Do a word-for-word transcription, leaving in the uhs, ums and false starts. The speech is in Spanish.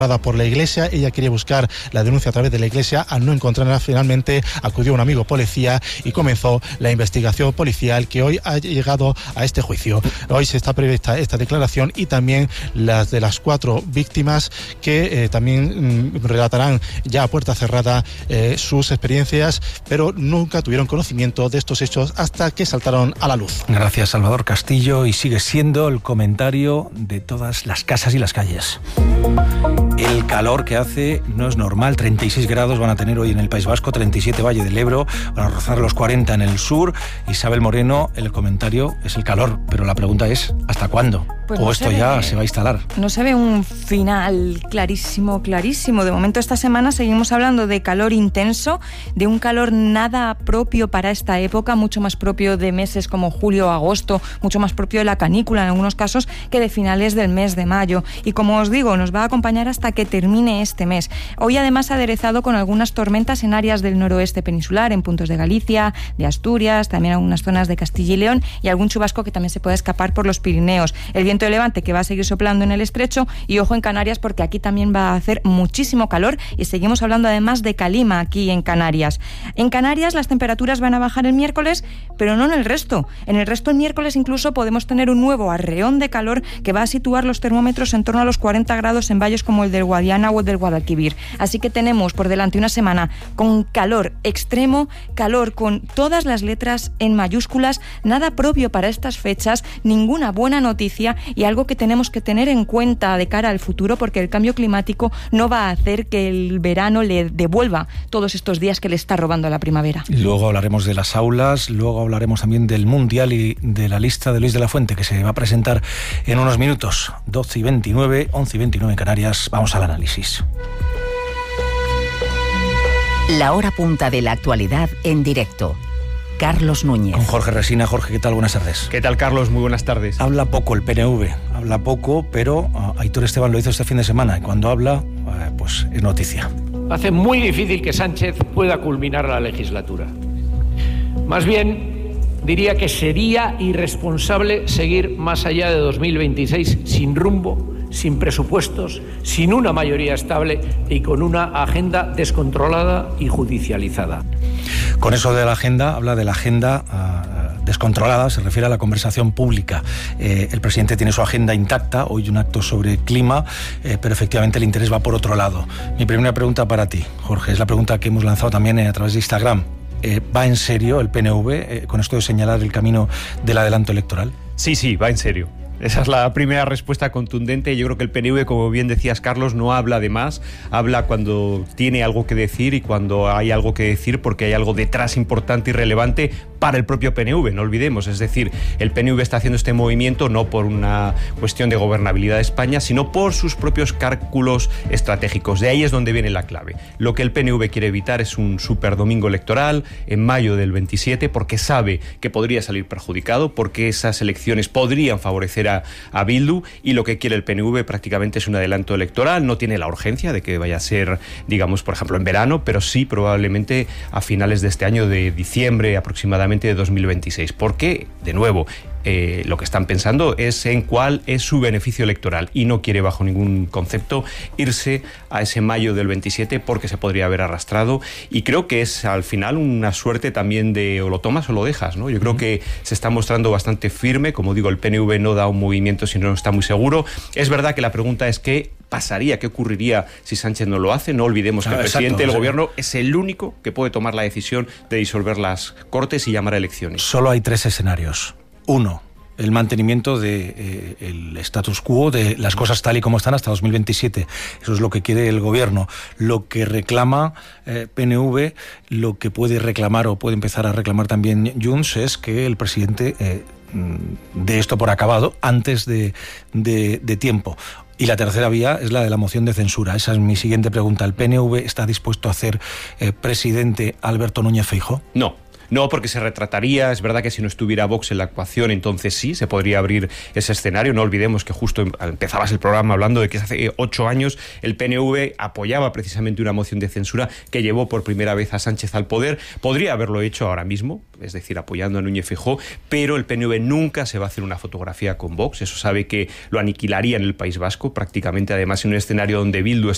por la iglesia. Ella quería buscar la denuncia a través de la iglesia. Al no encontrarla, finalmente acudió un amigo policía y comenzó la investigación policial que hoy ha llegado a este juicio. Hoy se está prevista esta declaración y también las de las cuatro víctimas que eh, también mm, relatarán ya a puerta cerrada eh, sus experiencias, pero nunca tuvieron conocimiento de estos hechos hasta que saltaron a la luz. Gracias, Salvador Castillo, y sigue siendo el comentario de todas las casas y las calles. El calor que hace no es normal, treinta y seis grados van a tener hoy en el País Vasco, treinta y siete Valle del Ebro, van a rozar los cuarenta en el sur. Isabel Moreno, el comentario es el calor, pero la pregunta es ¿hasta cuándo? Pues o no esto se ya ve, se va a instalar. No se ve un final clarísimo, clarísimo. De momento esta semana seguimos hablando de calor intenso, de un calor nada propio para esta época, mucho más propio de meses como julio o agosto, mucho más propio de la canícula en algunos casos que de finales del mes de mayo. Y como os digo, nos va a acompañar hasta que termine este mes. Hoy además aderezado con algunas tormentas en áreas del noroeste peninsular, en puntos de Galicia, de Asturias, también algunas zonas de Castilla y León y algún chubasco que también se puede escapar por los Pirineos. El viento de levante que va a seguir soplando en el estrecho y ojo en Canarias porque aquí también va a hacer muchísimo calor y seguimos hablando además de calima aquí en Canarias. En Canarias las temperaturas van a bajar el miércoles, pero no en el resto. En el resto el miércoles incluso podemos tener un nuevo arreón de calor que va a situar los termómetros en torno a los cuarenta grados en valles como el del Guadiana o el del Guadalquivir. Así que tenemos por delante una semana con calor extremo, calor con todas las letras en mayúsculas, nada propio para estas fechas, ninguna buena noticia y algo que tenemos que tener en cuenta de cara al futuro porque el cambio climático no va a hacer que el verano le devuelva todos estos días que le está robando a la primavera. Luego hablaremos de las aulas, luego hablaremos también del Mundial y de la lista de Luis de la Fuente que se va a presentar en unos minutos. doce y veintinueve, once y veintinueve en Canarias. Vamos al análisis. La hora punta de la actualidad en directo. Carlos Núñez. Con Jorge Resina. Jorge, ¿qué tal? Buenas tardes. ¿Qué tal, Carlos? Muy buenas tardes. Habla poco el P N V, habla poco, pero uh, Aitor Esteban lo hizo este fin de semana y cuando habla, uh, pues es noticia. Hace muy difícil que Sánchez pueda culminar la legislatura. Más bien, diría que sería irresponsable seguir más allá de dos mil veintiséis sin rumbo, sin presupuestos, sin una mayoría estable y con una agenda descontrolada y judicializada. Con eso de la agenda, habla de la agenda uh, descontrolada, se refiere a la conversación pública. Eh, el presidente tiene su agenda intacta, hoy un acto sobre clima, eh, pero efectivamente el interés va por otro lado. Mi primera pregunta para ti, Jorge, es la pregunta que hemos lanzado también a través de Instagram. Eh, ¿Va en serio el P N V eh, con esto de señalar el camino del adelanto electoral? Sí, sí, va en serio. Esa es la primera respuesta contundente. Yo creo que el P N V, como bien decías, Carlos, no habla de más, habla cuando tiene algo que decir y cuando hay algo que decir porque hay algo detrás importante y relevante para el propio P N V, no olvidemos. Es decir, el P N V está haciendo este movimiento no por una cuestión de gobernabilidad de España, sino por sus propios cálculos estratégicos. De ahí es donde viene la clave. Lo que el P N V quiere evitar es un superdomingo electoral en mayo del veintisiete porque sabe que podría salir perjudicado, porque esas elecciones podrían favorecer a, a Bildu y lo que quiere el P N V prácticamente es un adelanto electoral. No tiene la urgencia de que vaya a ser, digamos, por ejemplo, en verano, pero sí probablemente a finales de este año, de diciembre aproximadamente de dos mil veintiséis. Porque, de nuevo, Eh, lo que están pensando es en cuál es su beneficio electoral y no quiere bajo ningún concepto irse a ese mayo del veintisiete porque se podría haber arrastrado y creo que es al final una suerte también de o lo tomas o lo dejas, ¿no? Yo creo que se está mostrando bastante firme, como digo, el P N V no da un movimiento si no está muy seguro. Es verdad que la pregunta es qué pasaría, qué ocurriría si Sánchez no lo hace. No olvidemos que ah, el exacto, presidente del exacto. gobierno es el único que puede tomar la decisión de disolver las Cortes y llamar a elecciones. Solo hay tres escenarios. Uno, el mantenimiento del de, eh, status quo, de las cosas tal y como están hasta dos mil veintisiete. Eso es lo que quiere el gobierno. Lo que reclama eh, P N V, lo que puede reclamar o puede empezar a reclamar también Junts es que el presidente eh, dé esto por acabado antes de, de, de tiempo. Y la tercera vía es la de la moción de censura. Esa es mi siguiente pregunta. ¿El P N V está dispuesto a hacer eh, presidente a Alberto Núñez Feijóo? No. No, porque se retrataría. Es verdad que si no estuviera Vox en la ecuación, entonces sí, se podría abrir ese escenario. No olvidemos que justo empezabas el programa hablando de que hace ocho años el P N V apoyaba precisamente una moción de censura que llevó por primera vez a Sánchez al poder. Podría haberlo hecho ahora mismo, es decir, apoyando a Núñez Feijóo, pero el P N V nunca se va a hacer una fotografía con Vox. Eso sabe que lo aniquilaría en el País Vasco, prácticamente, además en un escenario donde Bildu está